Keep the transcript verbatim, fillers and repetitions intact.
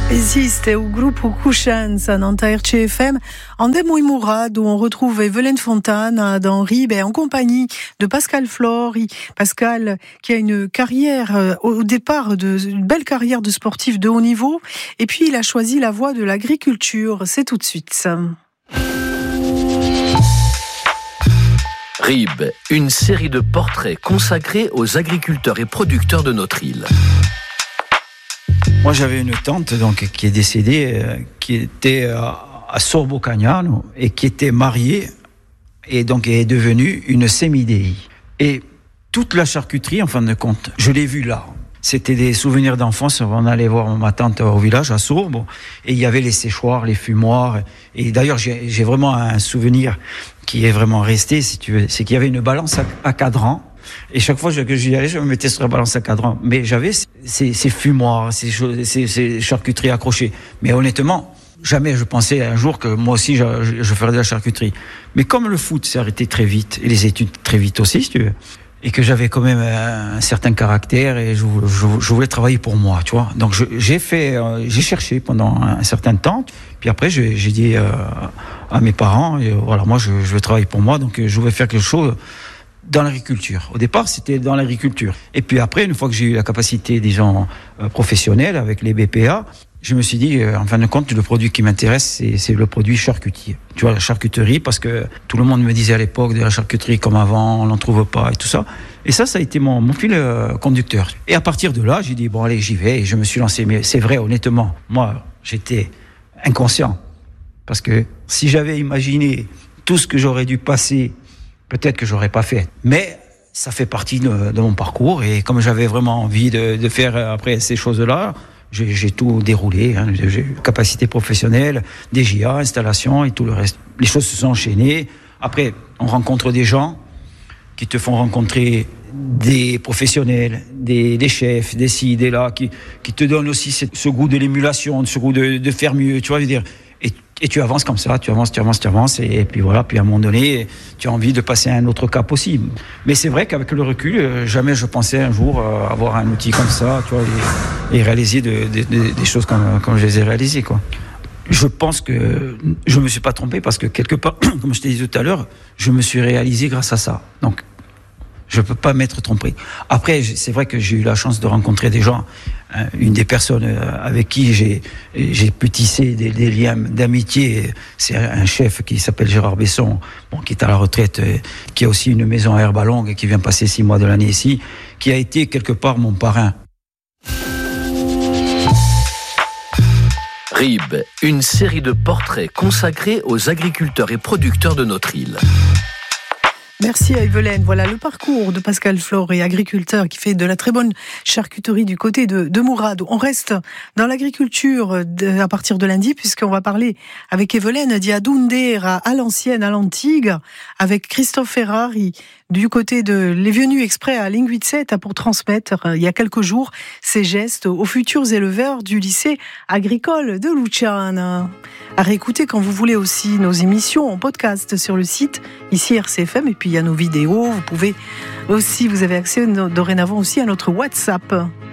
Esiste un gruppo Cuscienza dans R C F M. Andiamo in Mourad où on retrouve Evelyne Fontana dans Rib en compagnie de Pascal Flory. Pascal qui a une carrière, euh, au départ, de, une belle carrière de sportif de haut niveau. Et puis il a choisi la voie de l'agriculture. C'est tout de suite. Rib, une série de portraits consacrés aux agriculteurs et producteurs de notre île. Moi, j'avais une tante donc, qui est décédée, euh, qui était euh, à Sorbo Cagnano et qui était mariée et donc est devenue une semi-déi. Et toute la charcuterie, en fin de compte, je l'ai vue là. C'était des souvenirs d'enfance. On allait voir ma tante au village, à Sorbo, et il y avait les séchoirs, les fumoirs. Et d'ailleurs, j'ai, j'ai vraiment un souvenir qui est vraiment resté, si tu veux, c'est qu'il y avait une balance à, à cadran. Et chaque fois que j'y allais, je me mettais sur la balance à cadran. Mais j'avais ces, ces fumoirs, ces, choses, ces, ces charcuteries accrochées. Mais honnêtement, jamais je pensais un jour que moi aussi je, je, je ferais de la charcuterie. Mais comme le foot s'est arrêté très vite, et les études très vite aussi, si tu veux, et que j'avais quand même un, un certain caractère et je, je, je voulais travailler pour moi, tu vois. Donc je, j'ai fait, euh, j'ai cherché pendant un, un certain temps. Puis après, j'ai, j'ai dit euh, à mes parents, et, voilà, moi je, je veux travailler pour moi, donc je voulais faire quelque chose dans l'agriculture. Au départ, c'était dans l'agriculture. Et puis après, une fois que j'ai eu la capacité, disons, euh, professionnelle avec les B P A, je me suis dit, euh, en fin de compte, le produit qui m'intéresse, c'est, c'est le produit charcutier. Tu vois, la charcuterie, parce que tout le monde me disait à l'époque de la charcuterie comme avant, on n'en trouve pas et tout ça. Et ça, ça a été mon, mon fil euh, conducteur. Et à partir de là, j'ai dit, bon, allez, j'y vais. Et je me suis lancé. Mais c'est vrai, honnêtement, moi, j'étais inconscient. Parce que si j'avais imaginé tout ce que j'aurais dû passer, peut-être que j'aurais pas fait, mais ça fait partie de, de mon parcours et comme j'avais vraiment envie de, de faire après ces choses-là, j'ai, j'ai tout déroulé. Hein, j'ai eu capacité professionnelle, D J A, installation et tout le reste. Les choses se sont enchaînées. Après, on rencontre des gens qui te font rencontrer des professionnels, des, des chefs, des ci, des là, qui, qui te donnent aussi ce, ce goût de l'émulation, ce goût de, de faire mieux. Tu vois, je veux dire. Et, et tu avances comme ça, tu avances, tu avances, tu avances, et, et puis voilà, puis à un moment donné, tu as envie de passer à un autre cap aussi. Mais c'est vrai qu'avec le recul, euh, jamais je pensais un jour euh, avoir un outil comme ça, tu vois, et, et réaliser de, de, de, des choses comme, comme je les ai réalisées, quoi. Je pense que je me suis pas trompé parce que quelque part, comme je t'ai dit tout à l'heure, je me suis réalisé grâce à ça. Donc, je peux pas m'être trompé. Après, c'est vrai que j'ai eu la chance de rencontrer des gens. Hein, une des personnes avec qui j'ai, j'ai pu tisser des, des liens d'amitié, c'est un chef qui s'appelle Gérard Besson, bon, qui est à la retraite, qui a aussi une maison à Herbalongue et qui vient passer six mois de l'année ici, qui a été quelque part mon parrain. Rib, une série de portraits consacrés aux agriculteurs et producteurs de notre île. Merci à Evelyne. Voilà le parcours de Pascal Flory, agriculteur qui fait de la très bonne charcuterie du côté de, de Mourad. On reste dans l'agriculture de, à partir de lundi, puisqu'on va parler avec Evelyne d'Iadundera à l'ancienne, à l'antique, avec Christophe Ferrari du côté de Les Venus Exprès à Linguizet pour transmettre il y a quelques jours ces gestes aux futurs éleveurs du lycée agricole de Luciana. À réécouter quand vous voulez aussi nos émissions en podcast sur le site ici R C F M, et puis il y a nos vidéos. Vous pouvez aussi, vous avez accès dorénavant aussi à notre WhatsApp.